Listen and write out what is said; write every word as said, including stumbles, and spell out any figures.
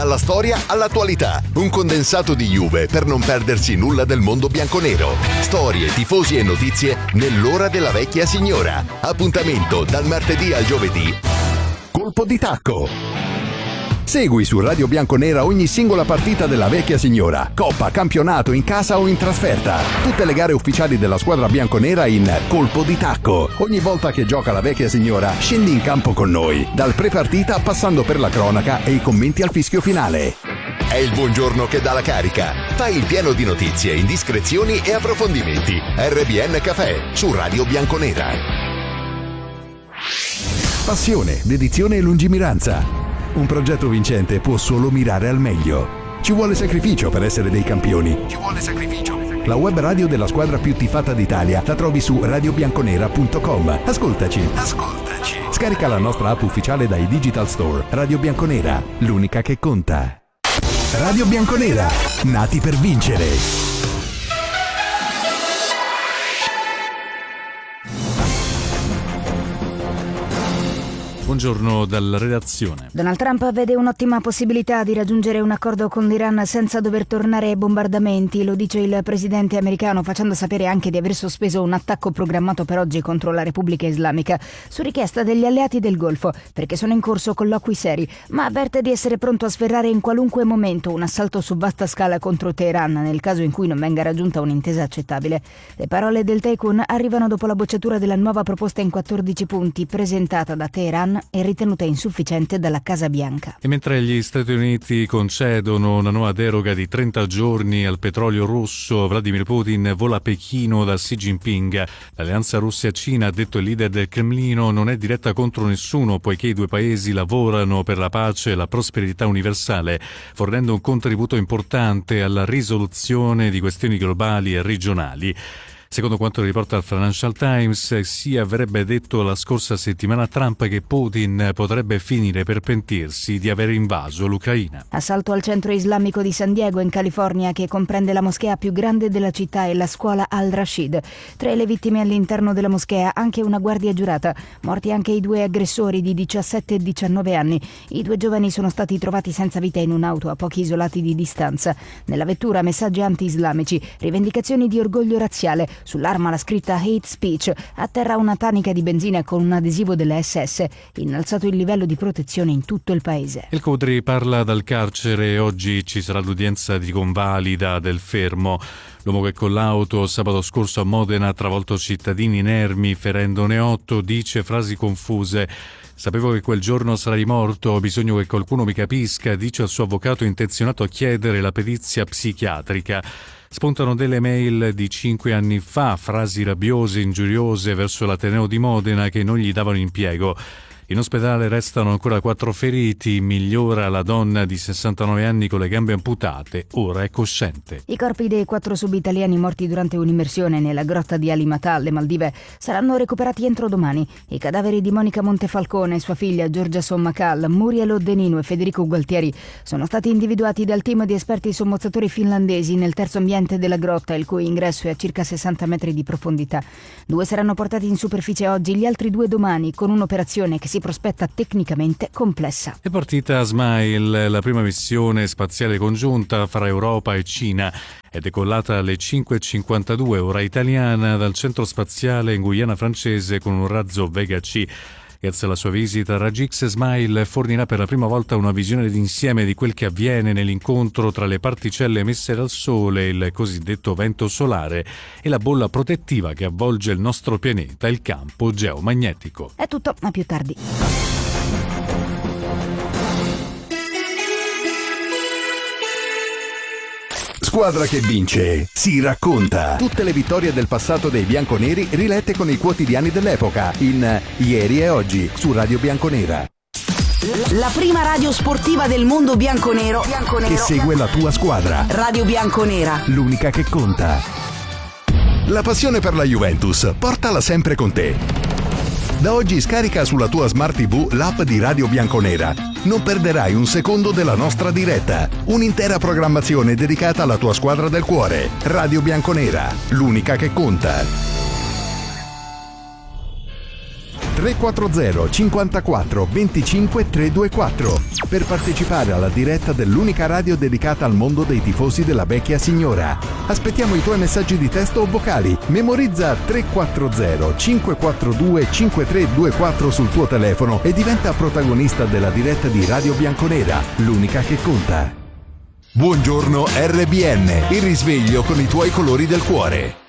Dalla storia all'attualità, un condensato di Juve per non perdersi nulla del mondo bianconero. Storie, tifosi e notizie nell'ora della vecchia signora. Appuntamento dal martedì al giovedì. Colpo di tacco. Segui su Radio Bianconera ogni singola partita della vecchia signora. Coppa, campionato, in casa o in trasferta. Tutte le gare ufficiali della squadra bianconera in Colpo di tacco. Ogni volta che gioca la vecchia signora, scendi in campo con noi. Dal pre-partita passando per la cronaca e i commenti al fischio finale. È il buongiorno che dà la carica. Fai il pieno di notizie, indiscrezioni e approfondimenti. R B N Café su Radio Bianconera. Passione, dedizione e lungimiranza. Un progetto vincente può solo mirare al meglio. Ci vuole sacrificio per essere dei campioni. Ci vuole sacrificio. La web radio della squadra più tifata d'Italia la trovi su radio bianconera punto com. Ascoltaci. Ascoltaci. Scarica la nostra app ufficiale dai Digital Store. Radio Bianconera, l'unica che conta. Radio Bianconera, nati per vincere. Buongiorno dalla redazione. Donald Trump vede un'ottima possibilità di raggiungere un accordo con l'Iran senza dover tornare ai bombardamenti, lo dice il presidente americano, facendo sapere anche di aver sospeso un attacco programmato per oggi contro la Repubblica Islamica su richiesta degli alleati del Golfo, perché sono in corso colloqui seri, ma avverte di essere pronto a sferrare in qualunque momento un assalto su vasta scala contro Teheran nel caso in cui non venga raggiunta un'intesa accettabile. Le parole del Tycoon arrivano dopo la bocciatura della nuova proposta in quattordici punti presentata da Teheran e ritenuta insufficiente dalla Casa Bianca. E mentre gli Stati Uniti concedono una nuova deroga di trenta giorni al petrolio russo, Vladimir Putin vola a Pechino da Xi Jinping. L'alleanza Russia-Cina, ha detto il leader del Cremlino, non è diretta contro nessuno, poiché i due paesi lavorano per la pace e la prosperità universale, fornendo un contributo importante alla risoluzione di questioni globali e regionali. Secondo quanto riporta il Financial Times, si avrebbe detto la scorsa settimana a Trump che Putin potrebbe finire per pentirsi di aver invaso l'Ucraina. Assalto al centro islamico di San Diego in California, che comprende la moschea più grande della città e la scuola Al-Rashid. Tra le vittime all'interno della moschea anche una guardia giurata. Morti anche i due aggressori di diciassette e diciannove anni. I due giovani sono stati trovati senza vita in un'auto a pochi isolati di distanza. Nella vettura messaggi anti-islamici, rivendicazioni di orgoglio razziale. Sull'arma la scritta Hate Speech, a terra una tanica di benzina con un adesivo delle S S, innalzato il livello di protezione in tutto il paese. Il Codri parla dal carcere, oggi ci sarà l'udienza di convalida del fermo. L'uomo che con l'auto sabato scorso a Modena ha travolto cittadini inermi ferendone otto, dice frasi confuse. Sapevo che quel giorno sarei morto, ho bisogno che qualcuno mi capisca, dice il suo avvocato intenzionato a chiedere la perizia psichiatrica. Spuntano delle mail di cinque anni fa, frasi rabbiose, ingiuriose verso l'Ateneo di Modena che non gli davano impiego. In ospedale restano ancora quattro feriti, migliora la donna di sessantanove anni con le gambe amputate, ora è cosciente. I corpi dei quattro subitaliani morti durante un'immersione nella grotta di Alimatà, alle Maldive, saranno recuperati entro domani. I cadaveri di Monica Montefalcone, sua figlia Giorgia Sommacal, Muriel Oddenino e Federico Gualtieri sono stati individuati dal team di esperti sommozzatori finlandesi nel terzo ambiente della grotta, il cui ingresso è a circa sessanta metri di profondità. Due saranno portati in superficie oggi, gli altri due domani, con un'operazione che si prospetta tecnicamente complessa. È partita Smile, la prima missione spaziale congiunta fra Europa e Cina. È decollata alle cinque e cinquantadue ora italiana dal centro spaziale in Guyana francese con un razzo Vega C. Grazie alla sua visita, Raggi X Smile fornirà per la prima volta una visione d'insieme di quel che avviene nell'incontro tra le particelle emesse dal Sole, il cosiddetto vento solare, e la bolla protettiva che avvolge il nostro pianeta, il campo geomagnetico. È tutto, a più tardi. Squadra che vince si racconta. Tutte le vittorie del passato dei bianconeri rilette con i quotidiani dell'epoca in Ieri e Oggi su Radio Bianconera. La prima radio sportiva del mondo bianconero, bianconero che segue la tua squadra. Radio Bianconera, l'unica che conta. La passione per la Juventus, portala sempre con te. Da oggi scarica sulla tua Smart tivù l'app di Radio Bianconera. Non perderai un secondo della nostra diretta. Un'intera programmazione dedicata alla tua squadra del cuore. Radio Bianconera, l'unica che conta. tre quattro zero cinquantaquattro venticinque trecentoventiquattro per partecipare alla diretta dell'unica radio dedicata al mondo dei tifosi della vecchia signora. Aspettiamo i tuoi messaggi di testo o vocali. Memorizza tre quattro zero cinque quattro due cinque tre due quattro sul tuo telefono e diventa protagonista della diretta di Radio Bianconera, l'unica che conta. Buongiorno R B N, il risveglio con i tuoi colori del cuore.